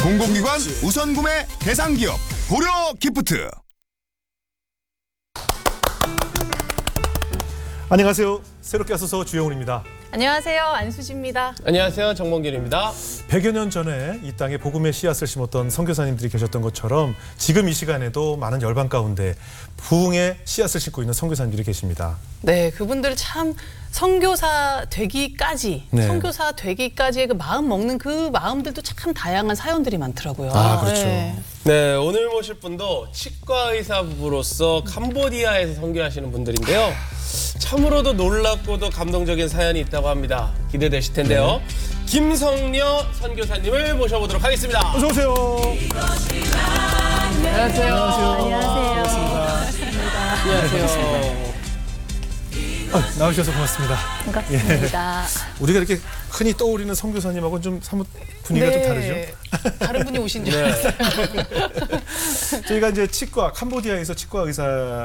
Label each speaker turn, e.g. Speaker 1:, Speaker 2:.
Speaker 1: 공공기관 우선 구매 대상 기업 고려 기프트.
Speaker 2: 안녕하세요. 새롭게 와서 주영훈입니다.
Speaker 3: 안녕하세요. 안수지입니다.
Speaker 4: 안녕하세요. 정몽길입니다.
Speaker 2: 100여 년 전에 이 땅에 복음의 씨앗을 심었던 선교사님들이 계셨던 것처럼 지금 이 시간에도 많은 열방 가운데 부흥의 씨앗을 심고 있는 선교사님들이 계십니다.
Speaker 3: 네, 그분들 참 선교사 되기까지,
Speaker 2: 네.
Speaker 3: 선교사 되기까지의 그 마음 먹는 그 마음들도 참 다양한 사연들이 많더라고요.
Speaker 2: 아, 그렇죠.
Speaker 4: 네, 오늘 모실 분도 치과 의사 부부로서 캄보디아에서 선교하시는 분들인데요. 참으로도 놀랍고도 감동적인 사연이 있다고 합니다. 기대되실 텐데요. 김성녀 선교사님을 모셔보도록 하겠습니다.
Speaker 2: 어서 오세요.
Speaker 4: 안녕하세요.
Speaker 3: 안녕하세요.
Speaker 2: 나오셔서 고맙습니다.
Speaker 3: 반갑습니다.
Speaker 2: 우리가 이렇게 흔히 떠오르는 선교사님하고는 좀 사뭇 분위기가 좀 다르죠?
Speaker 3: 다른 분이 오신 줄
Speaker 4: 네.
Speaker 3: 알았어요.
Speaker 2: 저희가 이제 치과, 캄보디아에서 치과 의사